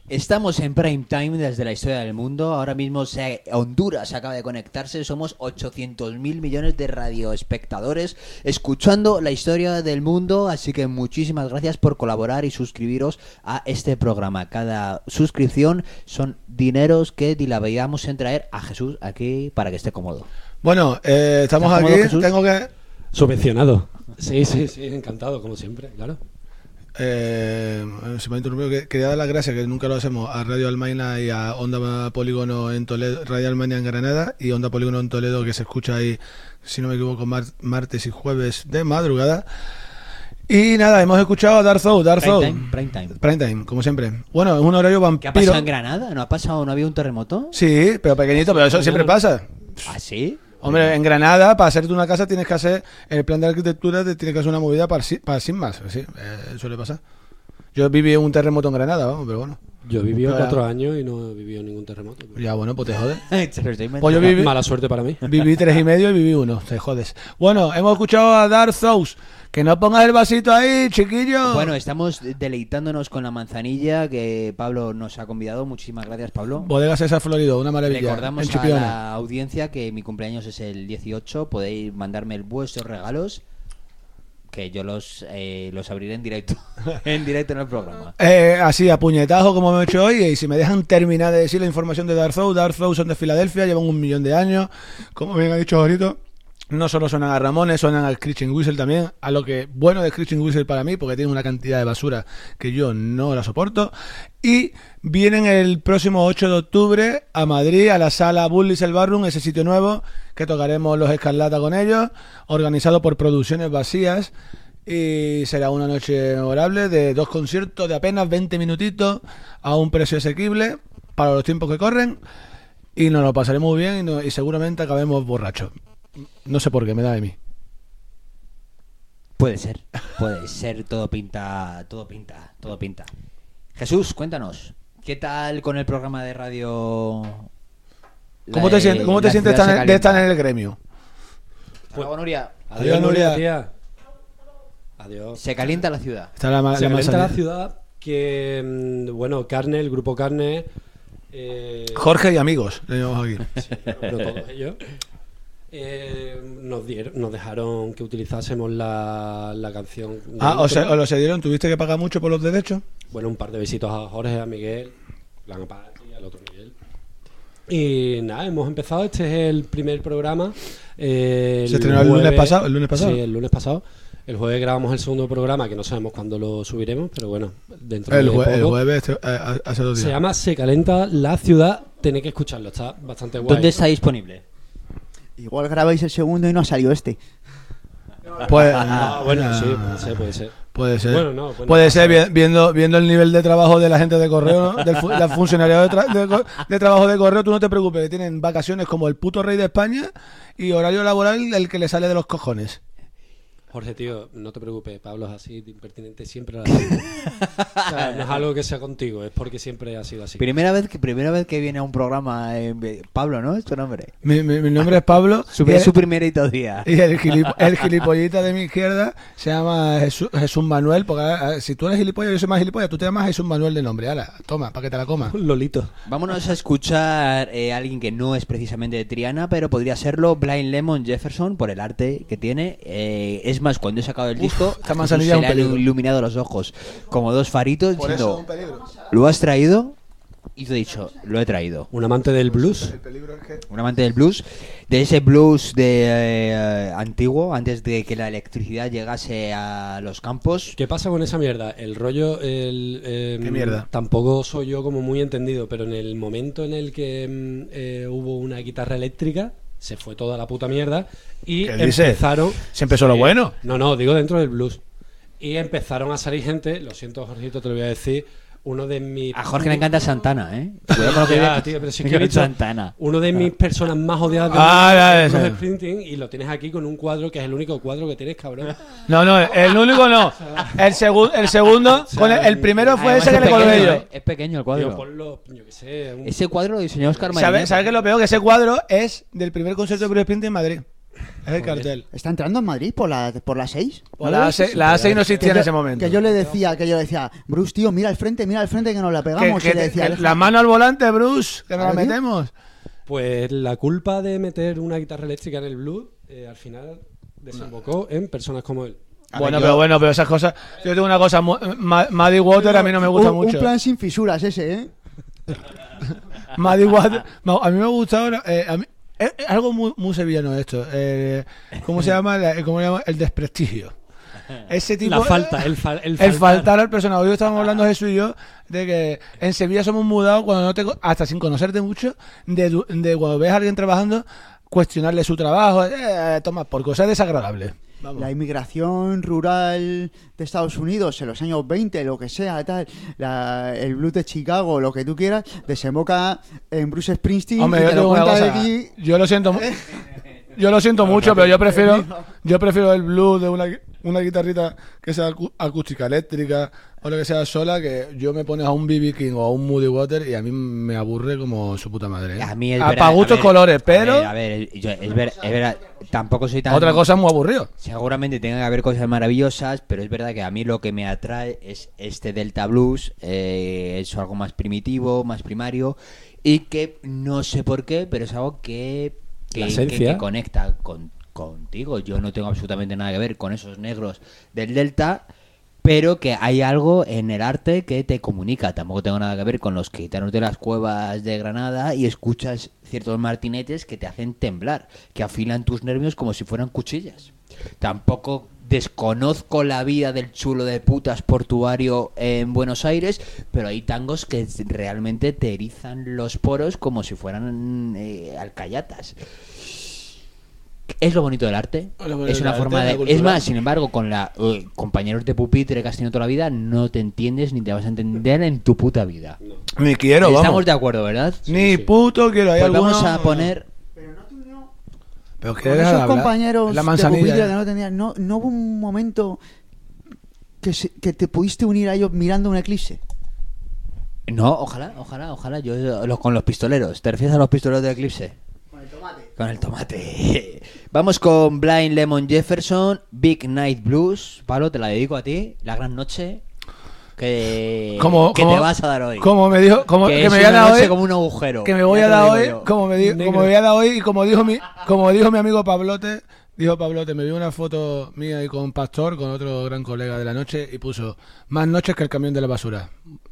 Estamos en Prime Time desde la historia del mundo. Ahora mismo Honduras acaba de conectarse. Somos 800.000 millones de radioespectadores escuchando la historia del mundo. Así que muchísimas gracias por colaborar y suscribiros a este programa. Cada suscripción son dineros que dilapidamos en traer a Jesús aquí para que esté cómodo. Bueno, estamos aquí. Jesús? Tengo que... Subvencionado. Sí, encantado, como siempre, claro. Se me ha interrumpido. Quería dar las gracias, que nunca lo hacemos, a Radio Almaina y a Onda Polígono en Toledo, Radio Almaina en Granada y Onda Polígono en Toledo, que se escucha ahí, si no me equivoco, martes y jueves de madrugada. Y nada, hemos escuchado a Darth Soul. Prime Time, como siempre. Bueno, es un horario vampiro. ¿Qué ha pasado en Granada? ¿No había un terremoto? Sí, pero pequeñito, pero eso siempre pasa. ¿Ah, sí? Hombre, en Granada, para hacerte una casa tienes que hacer, en el plan de arquitectura te tienes que hacer una movida para sin más. Sí, suele pasar. Yo viví un terremoto en Granada, vamos, pero bueno. Yo he vivido 4 años y no he vivido ningún terremoto. Ya, bueno, pues te jodes. Pues yo viví, mala suerte para mí. Viví 3,5 y viví 1, te jodes. Bueno, hemos escuchado a Darth Soul. Que no pongas el vasito ahí, chiquillo. Bueno, estamos deleitándonos con la manzanilla que Pablo nos ha convidado. Muchísimas gracias, Pablo. Bodegas César Florido, una maravilla. Recordamos a la audiencia que mi cumpleaños es el 18. Podéis mandarme vuestros regalos, que yo los abriré en directo en el programa. Así, a puñetazo, como me he hecho hoy. Y si me dejan terminar de decir la información de Darth Soul son de Filadelfia, llevan 1 millón de años. Como bien ha dicho ahorita, no solo suenan a Ramones, suenan al Screeching Whistle también. A lo que bueno de Screeching Whistle para mí, porque tiene una cantidad de basura que yo no la soporto. Y vienen el próximo 8 de octubre a Madrid, a la sala Bullis el Barroom, ese sitio nuevo, que tocaremos Los Escarlata con ellos, organizado por Producciones Vacías. Y será una noche memorable de 2 conciertos de apenas 20 minutitos a un precio asequible para los tiempos que corren. Y nos lo pasaremos muy bien y seguramente acabemos borrachos. No sé por qué, me da de mí. Puede ser, todo pinta. Jesús, cuéntanos, ¿qué tal con el programa de radio? ¿Cómo te sientes de estar en el gremio? Pues, Nuria. Adiós, Nuria. Tía. Adiós. Se calienta la ciudad. Se calienta la ciudad que, bueno, Carne, el grupo Carne... Jorge y amigos, le llamamos aquí. Sí, no todos ellos. Nos dejaron que utilizásemos la canción. ¿Os lo cedieron? ¿Tuviste que pagar mucho por los derechos? Bueno, un par de besitos a Jorge, a Miguel, a Pati y al otro Miguel. Y nada, hemos empezado. Este es el primer programa. ¿Se estrenó el lunes pasado? Sí, el lunes pasado. El jueves grabamos el segundo programa, que no sabemos cuándo lo subiremos, pero bueno, dentro de poco. El jueves hace 2 días. Se llama Se Calienta la Ciudad. Tenéis que escucharlo, está bastante guay. ¿Dónde está disponible? Igual grabáis el segundo y no ha salido este. Pues, bueno, sí, puede ser. Puede ser. Bueno, puede ser viendo el nivel de trabajo de la gente de correo, ¿no? Del funcionariado de trabajo de correo. Tú no te preocupes, que tienen vacaciones como el puto rey de España y horario laboral el que le sale de los cojones. Jorge, tío, no te preocupes, Pablo es así de impertinente siempre. O sea, no es algo que sea contigo, es porque siempre ha sido así. Primera vez que viene a un programa, Pablo, ¿no? Es tu nombre. Mi nombre es Pablo. Su primerito día. Y el gilipollita de mi izquierda se llama Jesús Manuel, porque si tú eres gilipollas, yo soy más gilipollas, tú te llamas Jesús Manuel de nombre. Ahora, toma, para que te la comas. Lolito. Vámonos a escuchar a alguien que no es precisamente de Triana, pero podría serlo, Blind Lemon Jefferson, por el arte que tiene. Es más, cuando he sacado el disco, se le han iluminado los ojos como 2 faritos diciendo, ¿lo has traído? Y te he dicho, lo he traído. Un amante del blues. Un amante del blues, de ese blues de antiguo, antes de que la electricidad llegase a los campos. ¿Qué pasa con esa mierda? El rollo... ¿Qué mierda? Tampoco soy yo como muy entendido, pero en el momento en el que hubo una guitarra eléctrica, se fue toda la puta mierda y empezaron... ¿Se empezó lo bueno? No, digo dentro del blues. Y empezaron a salir gente, lo siento, Jorgito, te lo voy a decir, uno de mis... A Jorge le encanta Santana, ¿eh? Cuidado con lo que tío, pero si es que he dicho Santana. Uno de mis personas más odiadas de Sprinting, y lo tienes aquí con un cuadro que es el único cuadro que tienes, cabrón. No, el único no. El segundo, el primero fue ese que le colgué yo. Es pequeño el cuadro. Tío, ponlo, yo qué sé. Ese cuadro lo diseñó Oscar Marinés. ¿Sabes qué es lo peor? Que ese cuadro es del primer concierto de Bruce Springsteen en Madrid. Es el cartel. ¿Está entrando en Madrid por la 6? Pues la A6 no existía en ese momento. Que yo le decía, Bruce, tío, mira al frente que nos la pegamos. Que y le decía, la mano al volante, Bruce, que nos la Claro, tío. metemos. Pues la culpa de meter una guitarra eléctrica en el blues al final desembocó en personas como él. Pero esas cosas. Yo tengo una cosa, Muddy Water a mí no me gusta mucho. Un plan sin fisuras ese, ¿eh? Muddy Water, a mí me gusta ahora. A mí, es algo muy sevillano esto. ¿Cómo se llama? ¿Cómo se llama? El desprestigio. Ese tipo, La falta, el faltar al personal. Hoy estábamos hablando Jesús y yo de que en Sevilla somos mudados cuando no te, hasta sin conocerte mucho, de cuando ves a alguien trabajando, cuestionarle su trabajo, toma, por cosas desagradables. Vamos. La inmigración rural de Estados Unidos en los años 20, lo que sea, tal, el blues de Chicago, lo que tú quieras, desemboca en Bruce Springsteen. Hombre, y te lo cuenta de aquí. Yo lo siento mucho, pero yo prefiero el blues de una guitarrita que sea acústica eléctrica o lo que sea sola, que yo me pones a un B.B. King o a un Muddy Water y a mí me aburre como su puta madre, ¿eh? A mí es para gustos colores, pero es verdad, tampoco soy tan... otra cosa es muy aburrido. Seguramente tenga que haber cosas maravillosas, pero es verdad que a mí lo que me atrae es este Delta Blues, es algo más primitivo, más primario, y que no sé por qué, pero es algo que conecta contigo. Yo no tengo absolutamente nada que ver con esos negros del Delta, pero que hay algo en el arte que te comunica. Tampoco tengo nada que ver con los gitanos de las cuevas de Granada y escuchas ciertos martinetes que te hacen temblar, que afilan tus nervios como si fueran cuchillas. Tampoco desconozco la vida del chulo de putas portuario en Buenos Aires, pero hay tangos que realmente te erizan los poros como si fueran alcayatas. Es lo bonito del arte. Es una forma de... Es más, sin embargo, con la compañeros de pupitre que has tenido toda la vida, no te entiendes ni te vas a entender en tu puta vida. Ni quiero, Estamos vamos. de acuerdo, ¿verdad? Ni puto quiero. Pues vamos a poner... Pero que Con esos hablar. compañeros La de manzanilla, pupitre que no tenían, no hubo un momento que te pudiste unir a ellos mirando un eclipse. No, ojalá. Yo con los pistoleros. ¿Te refieres a los pistoleros de Eclipse? Con el tomate. Vamos con Blind Lemon Jefferson, Big Night Blues. Pablo, te la dedico a ti. La gran noche que te vas a dar hoy. Como me dijo, que me voy a dar hoy, como un agujero. que me voy a dar hoy, como me voy a dar hoy, y como dijo mi amigo Pablote. Dijo Pablote, me vio una foto mía ahí con Pastor, con otro gran colega de la noche, y puso más noches que el camión de la basura.